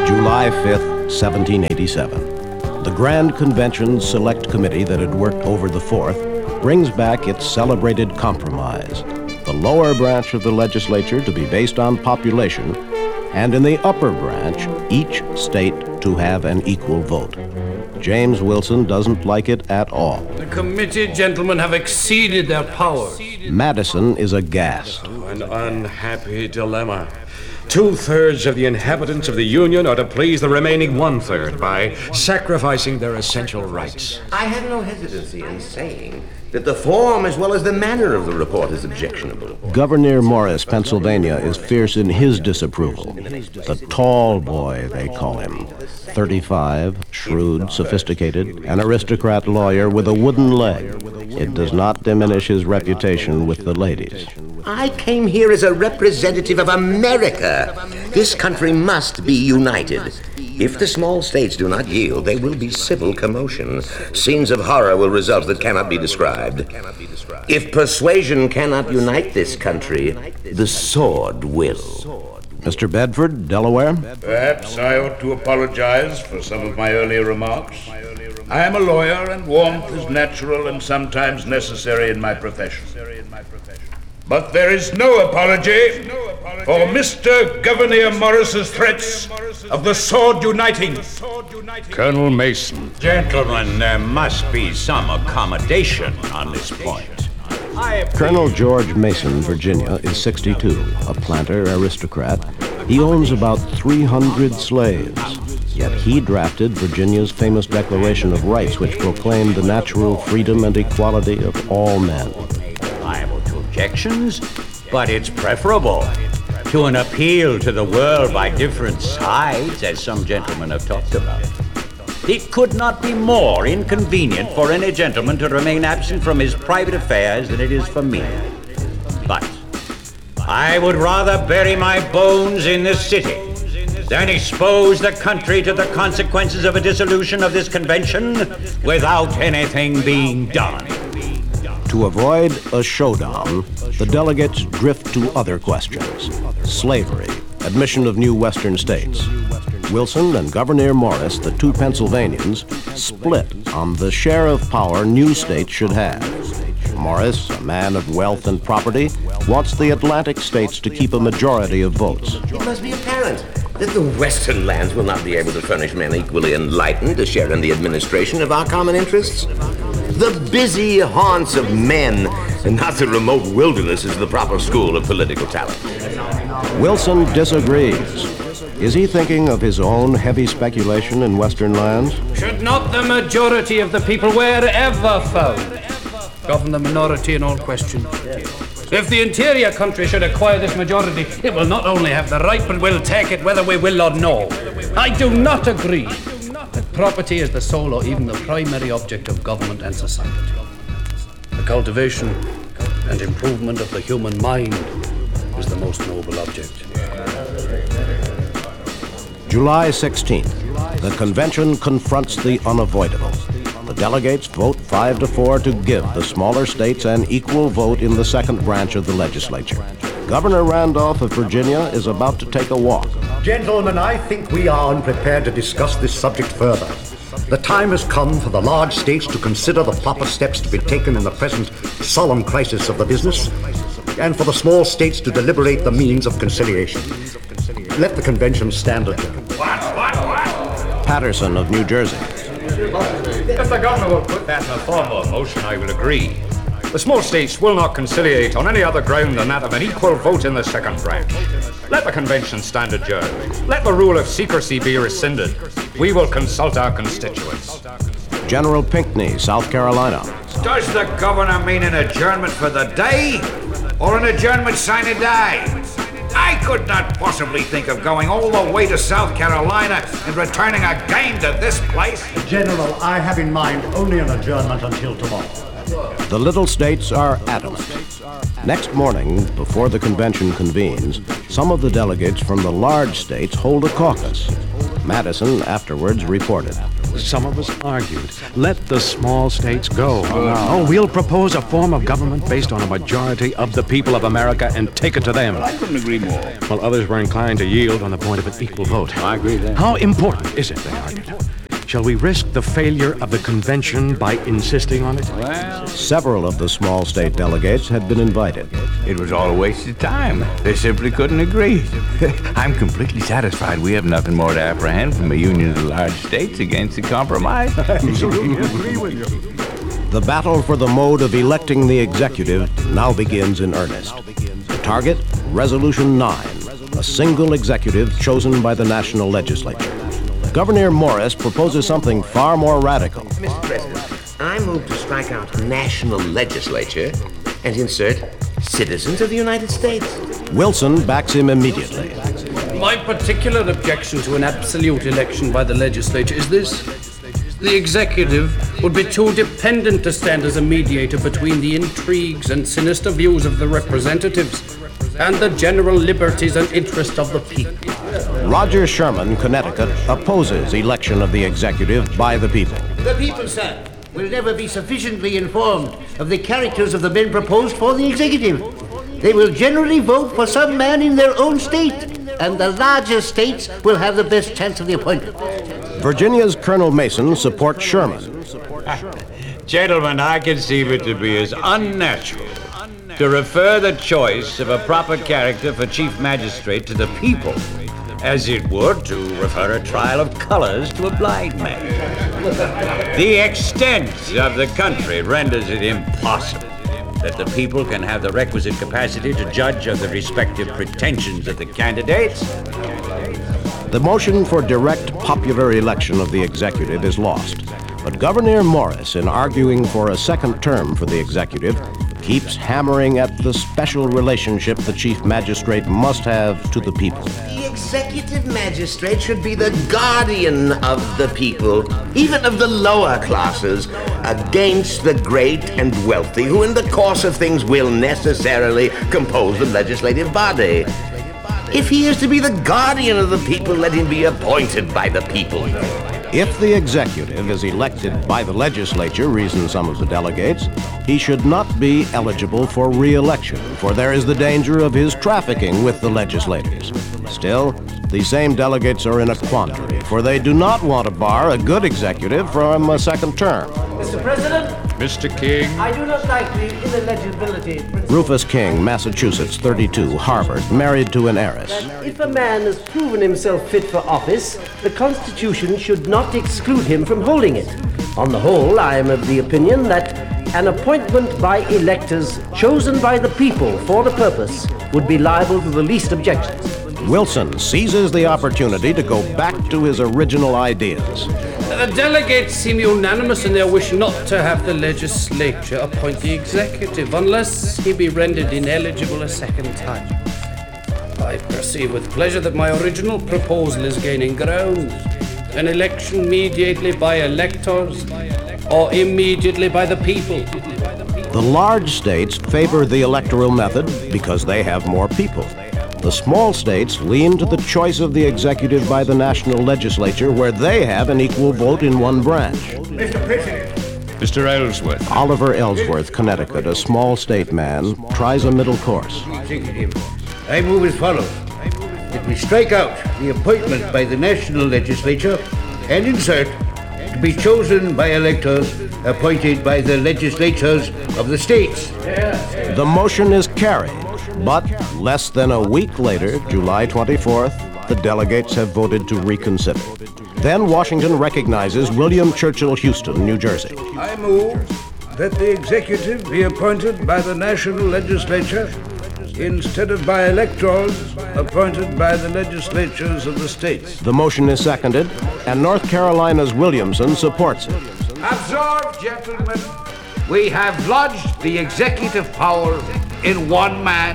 July 5th, 1787. The Grand Convention's Select Committee that had worked over the 4th brings back its celebrated compromise, the lower branch of the legislature to be based on population, and in the upper branch, each state to have an equal vote. James Wilson doesn't like it at all. The committee gentlemen have exceeded their powers. Madison is aghast. An unhappy dilemma. 2/3 of the inhabitants of the Union are to please the remaining 1/3 by sacrificing their essential rights. I have no hesitancy in saying that the form as well as the manner of the report is objectionable. Gouverneur Morris, Pennsylvania, is fierce in his disapproval. The tall boy, they call him. 35, shrewd, sophisticated, an aristocrat lawyer with a wooden leg. It does not diminish his reputation with the ladies. I came here as a representative of America. This country must be united. If the small states do not yield, there will be civil commotion. Scenes of horror will result that cannot be described. If persuasion cannot unite this country, the sword will. Mr. Bedford, Delaware? Perhaps I ought to apologize for some of my earlier remarks. I am a lawyer, and warmth is natural and sometimes necessary in my profession. But there is no apology for Mr. Gouverneur Morris's threats of the sword uniting. Colonel Mason. Gentlemen, there must be some accommodation on this point. Colonel George Mason, Virginia, is 62, a planter aristocrat. He owns about 300 slaves. Yet he drafted Virginia's famous Declaration of Rights, which proclaimed the natural freedom and equality of all men. Liable to objections, but it's preferable to an appeal to the world by different sides, as some gentlemen have talked about. It could not be more inconvenient for any gentleman to remain absent from his private affairs than it is for me. But I would rather bury my bones in this city than expose the country to the consequences of a dissolution of this convention without anything being done. To avoid a showdown, the delegates drift to other questions. Slavery, admission of new western states. Wilson and Gouverneur Morris, the two Pennsylvanians, split on the share of power new states should have. Morris, a man of wealth and property, wants the Atlantic states to keep a majority of votes. It must be apparent that the western lands will not be able to furnish men equally enlightened to share in the administration of our common interests. The busy haunts of men, and not the remote wilderness, is the proper school of political talent. Wilson disagrees. Is he thinking of his own heavy speculation in western lands? Should not the majority of the people, wherever found, govern the minority in all questions? If the interior country should acquire this majority, it will not only have the right, but will take it whether we will or no. I do not agree that property is the sole or even the primary object of government and society. The cultivation and improvement of the human mind is the most noble object. July 16th, the convention confronts the unavoidable. The delegates vote 5-4 to give the smaller states an equal vote in the second branch of the legislature. Governor Randolph of Virginia is about to take a walk. Gentlemen, I think we are unprepared to discuss this subject further. The time has come for the large states to consider the proper steps to be taken in the present solemn crisis of the business, and for the small states to deliberate the means of conciliation. Let the convention stand adjourned. Patterson of New Jersey. If the governor will put that in a formal motion, I will agree. The small states will not conciliate on any other ground than that of an equal vote in the second branch. Let the convention stand adjourned. Let the rule of secrecy be rescinded. We will consult our constituents. General Pinckney, South Carolina. Does the governor mean an adjournment for the day or an adjournment sine die? I could not possibly think of going all the way to South Carolina and returning again to this place. General, I have in mind only an adjournment until tomorrow. The little states are adamant. Next morning, before the convention convenes, some of the delegates from the large states hold a caucus. Madison afterwards reported. Some of us argued, let the small states go. Oh, we'll propose a form of government based on a majority of the people of America and take it to them. I couldn't agree more. While others were inclined to yield on the point of an equal vote. I agree there. How important is it, they argued? Shall we risk the failure of the convention by insisting on it? Well, Several of the small state delegates had been invited. It was all a waste of time. They simply couldn't agree. I'm completely satisfied we have nothing more to apprehend from a union of the large states against a compromise. The battle for the mode of electing the executive now begins in earnest. The target, Resolution 9, a single executive chosen by the national legislature. Governor Morris proposes something far more radical. Mr. President, I move to strike out national legislature and insert citizens of the United States. Wilson backs him immediately. My particular objection to an absolute election by the legislature is this. The executive would be too dependent to stand as a mediator between the intrigues and sinister views of the representatives and the general liberties and interests of the people. Roger Sherman, Connecticut, opposes election of the executive by the people. The people, sir, will never be sufficiently informed of the characters of the men proposed for the executive. They will generally vote for some man in their own state, and the larger states will have the best chance of the appointment. Virginia's Colonel Mason supports Sherman. gentlemen, I conceive it to be as unnatural to refer the choice of a proper character for chief magistrate to the people as it would to refer a trial of colors to a blind man. The extent of the country renders it impossible that the people can have the requisite capacity to judge of the respective pretensions of the candidates. The motion for direct popular election of the executive is lost. But Governor Morris, in arguing for a second term for the executive, keeps hammering at the special relationship the chief magistrate must have to the people. The executive magistrate should be the guardian of the people, even of the lower classes, against the great and wealthy, who in the course of things will necessarily compose the legislative body. If he is to be the guardian of the people, let him be appointed by the people. If the executive is elected by the legislature, reason some of the delegates, he should not be eligible for re-election, for there is the danger of his trafficking with the legislators. Still, the same delegates are in a quandary, for they do not want to bar a good executive from a second term. Mr. President, Mr. King. I do not like the ineligibility principle. Rufus King, Massachusetts, 32, Harvard, married to an heiress. If a man has proven himself fit for office, the Constitution should not exclude him from holding it. On the whole, I am of the opinion that an appointment by electors chosen by the people for the purpose would be liable to the least objections. Wilson seizes the opportunity to go back to his original ideas. The delegates seem unanimous in their wish not to have the legislature appoint the executive unless he be rendered ineligible a second time. I perceive with pleasure that my original proposal is gaining ground. An election immediately by electors or immediately by the people. The large states favor the electoral method because they have more people. The small states lean to the choice of the executive by the national legislature, where they have an equal vote in one branch. Mr. President. Mr. Ellsworth. Oliver Ellsworth, Connecticut, a small state man, tries a middle course. Executive, I move as follows. That we strike out the appointment by the national legislature and insert to be chosen by electors appointed by the legislatures of the states. The motion is carried, but less than a week later, July 24th, the delegates have voted to reconsider. Then Washington recognizes William Churchill Houston, New Jersey. I move that the executive be appointed by the national legislature instead of by electors appointed by the legislatures of the states. The motion is seconded, and North Carolina's Williamson supports it. Observe, gentlemen, we have lodged the executive power in one man.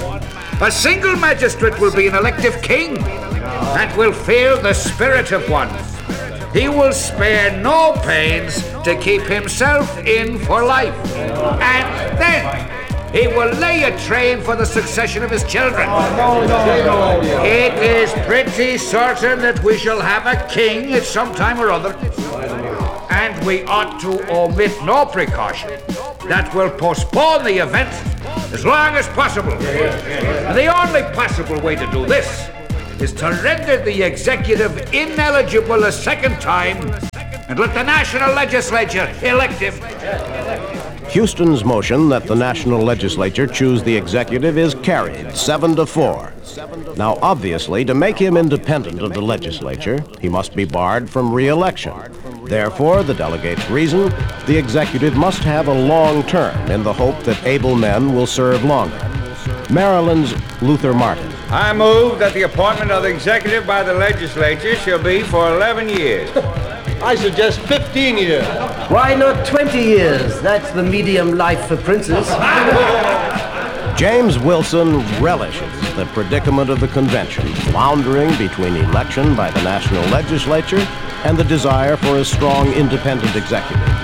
A single magistrate will be an elective king and will feel the spirit of one. He will spare no pains to keep himself in for life. And then, he will lay a train for the succession of his children. It is pretty certain that we shall have a king at some time or other, and we ought to omit no precaution that will postpone the event as long as possible. And the only possible way to do this is to render the executive ineligible a second time and let the national legislature elect him. Houston's motion that the national legislature choose the executive is carried 7-4. Now, obviously, to make him independent of the legislature, he must be barred from re-election. Therefore, the delegates reason the executive must have a long term in the hope that able men will serve longer. Maryland's Luther Martin. I move that the appointment of the executive by the legislature shall be for 11 years. I suggest 15 years. Why not 20 years? That's the medium life for princes. James Wilson relishes the predicament of the convention, floundering between election by the national legislature and the desire for a strong independent executive.